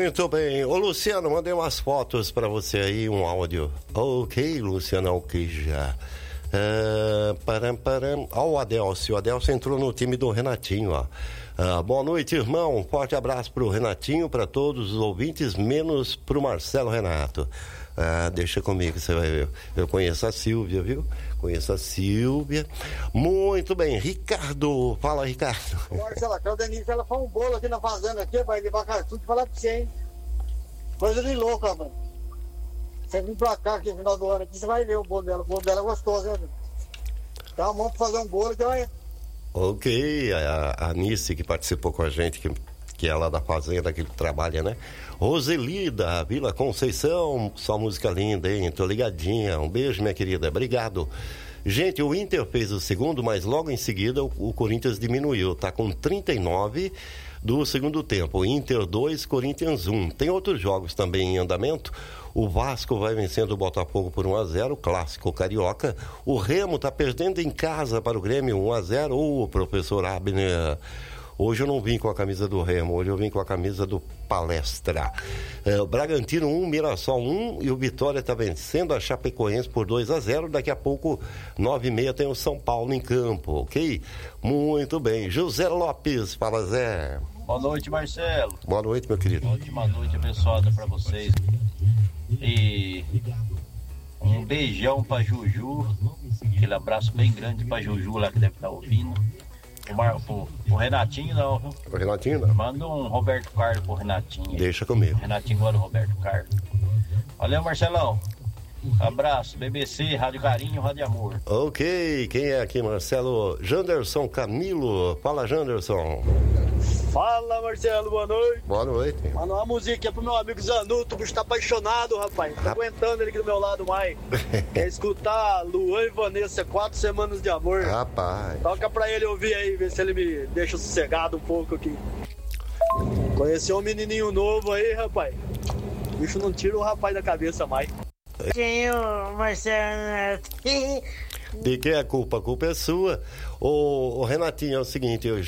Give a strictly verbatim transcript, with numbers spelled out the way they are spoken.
Muito bem. Ô, Luciano, mandei umas fotos pra você aí, um áudio. Ok, Luciano, ok já. Uh, param, param. Ó, o Adelcio. O Adelcio entrou no time do Renatinho, ó. Uh, boa noite, irmão. Um forte abraço pro Renatinho, pra todos os ouvintes, menos pro Marcelo Renato. Ah, deixa comigo, você vai ver. Eu conheço a Silvia, viu? Conheço a Silvia. Muito bem, Ricardo. Fala, Ricardo. Marcelo, a Denise, ela faz um bolo aqui na fazenda, aqui, vai levar cartucho e falar pra você, hein? Coisa de louca, mano. Você vem pra cá aqui no final do ano aqui, você vai ver o bolo dela. O bolo dela é gostoso, né? Dá uma mão pra fazer um bolo que vai. Ok, a, a Anice que participou com a gente, que, que é lá da fazenda que trabalha, né? Roselida, Vila Conceição, só música linda, hein? Tô ligadinha. Um beijo, minha querida. Obrigado. Gente, o Inter fez o segundo, mas logo em seguida o, o Corinthians diminuiu. Tá com trinta e nove do segundo tempo. Inter dois, Corinthians um. Tem outros jogos também em andamento. O Vasco vai vencendo o Botafogo por um a zero, clássico carioca. O Remo tá perdendo em casa para o Grêmio um a zero. Ô, professor Abner... Hoje eu não vim com a camisa do Remo, hoje eu vim com a camisa do Palestra. É, o Bragantino um, Mirassol um e o Vitória está vencendo a Chapecoense por dois a zero. Daqui a pouco, nove e meia, tem o São Paulo em campo, ok? Muito bem. José Lopes, fala Zé. Boa noite, Marcelo. Boa noite, meu querido. Ótima noite abençoada para vocês. E um beijão para Juju, aquele abraço bem grande para Juju lá que deve estar ouvindo. O, Mar, o, o Renatinho não. O Renatinho não. Manda um Roberto Carlos pro Renatinho. Deixa comigo. Renatinho agora o Roberto Carlos. Valeu, Marcelão. Abraço, B B C, Rádio Carinho, Rádio Amor. Ok, quem é aqui, Marcelo? Janderson Camilo. Fala, Janderson. Fala, Marcelo, boa noite. Boa noite. Manda uma musiquinha pro meu amigo Zanuto, o bicho tá apaixonado, rapaz. Não tô Rap... aguentando ele aqui do meu lado mais. Quer escutar Luan e Vanessa, Quatro Semanas de Amor. Rapaz. Toca pra ele ouvir aí, ver se ele me deixa sossegado um pouco aqui. Conheceu um menininho novo aí, rapaz. O bicho não tira o rapaz da cabeça mais. Sim, o Marcelo. De quem é a culpa? A culpa é sua. O, o Renatinho, é o seguinte, eu